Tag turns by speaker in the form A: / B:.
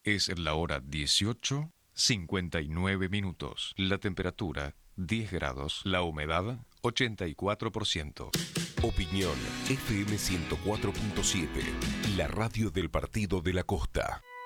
A: Es la hora 18:59. La temperatura 10 grados. La humedad 84%.
B: Opinión FM 104.7, la radio del Partido de la Costa.